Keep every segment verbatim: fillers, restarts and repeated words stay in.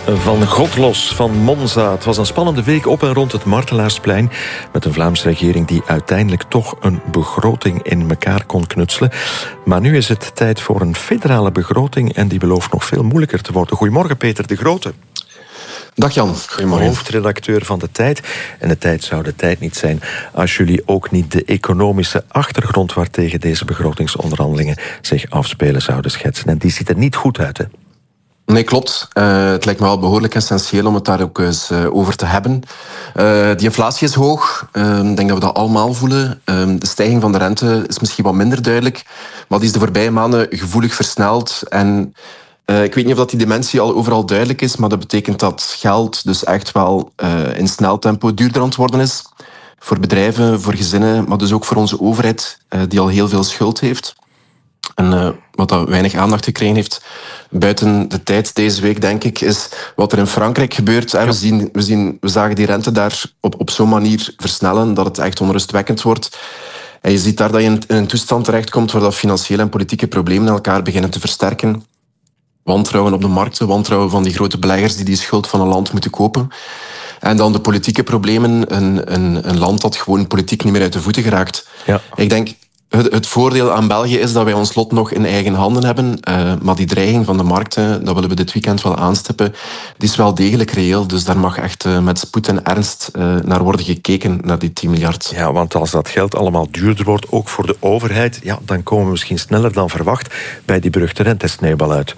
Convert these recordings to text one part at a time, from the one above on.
Van God los, van Monza. Het was een spannende week op en rond het Martelaarsplein, met een Vlaamse regering die uiteindelijk toch een begroting in elkaar kon knutselen. Maar nu is het tijd voor een federale begroting en die belooft nog veel moeilijker te worden. Goedemorgen, Peter de Grote. Dag Jan, goedemorgen. Hoofdredacteur van De Tijd. En De Tijd zou De Tijd niet zijn als jullie ook niet de economische achtergrond waartegen deze begrotingsonderhandelingen zich afspelen zouden schetsen. En die ziet er niet goed uit, hè? Nee, klopt. Uh, het lijkt me wel behoorlijk essentieel om het daar ook eens uh, over te hebben. Uh, die inflatie is hoog. Uh, ik denk dat we dat allemaal voelen. Uh, de stijging van de rente is misschien wat minder duidelijk, maar die is de voorbije maanden gevoelig versneld. En uh, ik weet niet of dat die dimensie al overal duidelijk is, maar dat betekent dat geld dus echt wel uh, in snel tempo duurder aan het worden is. Voor bedrijven, voor gezinnen, maar dus ook voor onze overheid, uh, die al heel veel schuld heeft. En uh, wat dat weinig aandacht gekregen heeft buiten De Tijd deze week, denk ik, is wat er in Frankrijk gebeurt. Ja. We, zien, we, zien, we zagen die rente daar op, op zo'n manier versnellen dat het echt onrustwekkend wordt. En je ziet daar dat je in een toestand terechtkomt waar dat financiële en politieke problemen elkaar beginnen te versterken. Wantrouwen op de markten, wantrouwen van die grote beleggers die die schuld van een land moeten kopen. En dan de politieke problemen, een, een, een land dat gewoon politiek niet meer uit de voeten geraakt. Ja. Ik denk... Het, het voordeel aan België is dat wij ons lot nog in eigen handen hebben. Uh, maar die dreiging van de markten, dat willen we dit weekend wel aanstippen, die is wel degelijk reëel. Dus daar mag echt uh, met spoed en ernst uh, naar worden gekeken, naar die tien miljard. Ja, want als dat geld allemaal duurder wordt, ook voor de overheid, ja, dan komen we misschien sneller dan verwacht bij die beruchte rentesneeuwbal uit.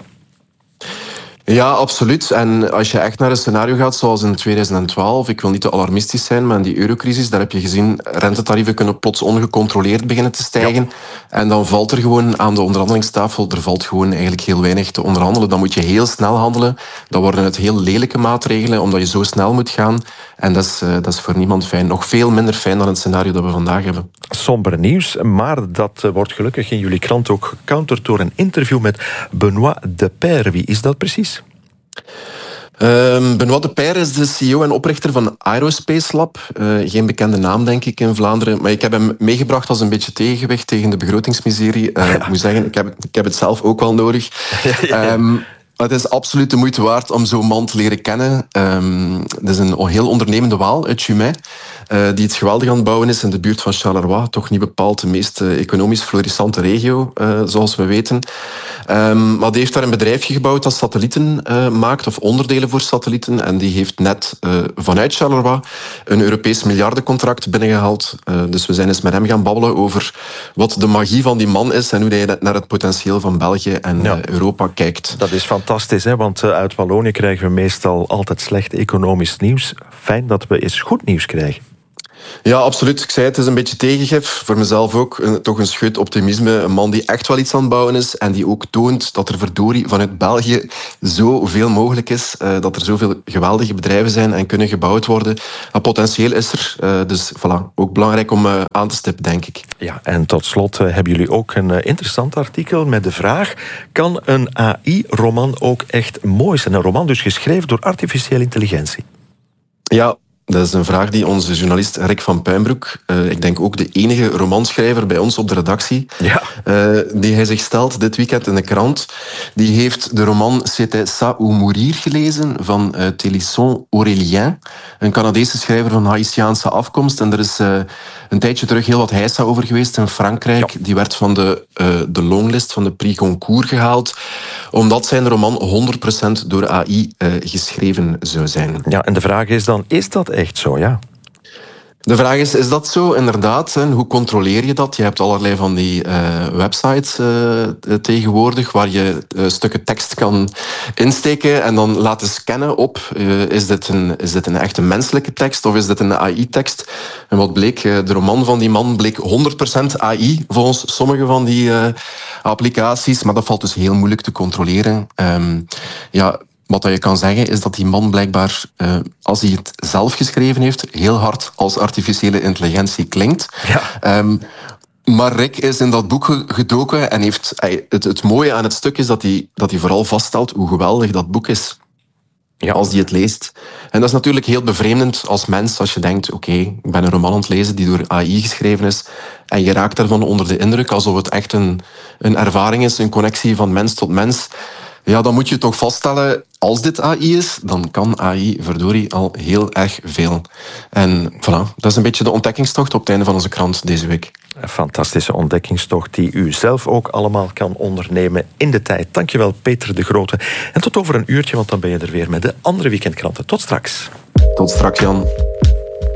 Ja, absoluut. En als je echt naar een scenario gaat zoals in tweeduizend twaalf, ik wil niet te alarmistisch zijn, maar in die eurocrisis, daar heb je gezien, rentetarieven kunnen plots ongecontroleerd beginnen te stijgen. Ja. En dan valt er gewoon aan de onderhandelingstafel, er valt gewoon eigenlijk heel weinig te onderhandelen. Dan moet je heel snel handelen. Dan worden het heel lelijke maatregelen, omdat je zo snel moet gaan. En dat is, uh, dat is voor niemand fijn. Nog veel minder fijn dan het scenario dat we vandaag hebben. Somber nieuws, maar dat uh, wordt gelukkig in jullie krant ook gecounterd door een interview met Benoît Depaire. Wie is dat precies? Um, Benoît Depaire is de C E O en oprichter van Aerospace Lab. Uh, geen bekende naam, denk ik, in Vlaanderen. Maar ik heb hem meegebracht als een beetje tegengewicht tegen de begrotingsmiserie. Uh, ja. Ik moet zeggen, ik heb, ik heb het zelf ook wel nodig. Ja, ja, ja. Um, Het is absoluut de moeite waard om zo'n man te leren kennen. Um, het is een heel ondernemende Waal uit Jumet, uh, die het geweldig aan het bouwen is in de buurt van Charleroi. Toch niet bepaald de meest uh, economisch florissante regio, uh, zoals we weten. Um, maar die heeft daar een bedrijfje gebouwd dat satellieten uh, maakt, of onderdelen voor satellieten. En die heeft net uh, vanuit Charleroi een Europees miljardencontract binnengehaald. Uh, dus we zijn eens met hem gaan babbelen over wat de magie van die man is en hoe hij naar het potentieel van België en ja. uh, Europa kijkt. Dat is fantastisch, hè? Want uit Wallonië krijgen we meestal altijd slecht economisch nieuws. Fijn dat we eens goed nieuws krijgen. Ja, absoluut. Ik zei het, het is een beetje tegengif. Voor mezelf ook. Een, toch een scheut optimisme. Een man die echt wel iets aan het bouwen is. En die ook toont dat er verdorie vanuit België zoveel mogelijk is. Uh, dat er zoveel geweldige bedrijven zijn en kunnen gebouwd worden. Dat potentieel is er. Uh, dus voilà, ook belangrijk om uh, aan te stippen, denk ik. Ja, en tot slot uh, hebben jullie ook een uh, interessant artikel met de vraag: kan een A I-roman ook echt mooi zijn? Een roman dus geschreven door artificiële intelligentie. Ja. Dat is een vraag die onze journalist Rick van Puimbroek, uh, ik denk ook de enige romanschrijver bij ons op de redactie, ja. uh, die hij zich stelt dit weekend in de krant. Die heeft de roman C'était ça ou mourir gelezen van uh, Télisson Aurélien, een Canadese schrijver van Haïtiaanse afkomst. En er is uh, een tijdje terug heel wat heisa over geweest in Frankrijk. Ja. Die werd van de, uh, de longlist van de Prix Goncourt gehaald, omdat zijn roman honderd procent door A I uh, geschreven zou zijn. Ja, en de vraag is dan, is dat echt zo, ja? De vraag is, is dat zo? Inderdaad. En hoe controleer je dat? Je hebt allerlei van die uh, websites uh, tegenwoordig waar je uh, stukken tekst kan insteken en dan laten scannen op. Uh, is, dit een, is dit een echte menselijke tekst of is dit een A I-tekst? En wat bleek? Uh, de roman van die man bleek honderd procent A I volgens sommige van die uh, applicaties. Maar dat valt dus heel moeilijk te controleren. Um, ja... Wat je kan zeggen is dat die man blijkbaar, uh, als hij het zelf geschreven heeft, heel hard als artificiële intelligentie klinkt. Ja. Um, maar Rick is in dat boek gedoken en heeft, hij, het, het mooie aan het stuk is dat hij, dat hij vooral vaststelt hoe geweldig dat boek is. Ja. Als hij het leest. En dat is natuurlijk heel bevreemdend als mens, als je denkt, oké, okay, ik ben een roman aan het lezen die door A I geschreven is en je raakt daarvan onder de indruk, alsof het echt een, een ervaring is, een connectie van mens tot mens. Ja, dan moet je toch vaststellen, als dit A I is, dan kan A I, verdorie, al heel erg veel. En voilà, dat is een beetje de ontdekkingstocht op het einde van onze krant deze week. Een fantastische ontdekkingstocht die u zelf ook allemaal kan ondernemen in de tijd. Dankjewel, Peter de Grote. En tot over een uurtje, want dan ben je er weer met de andere weekendkranten. Tot straks. Tot straks, Jan.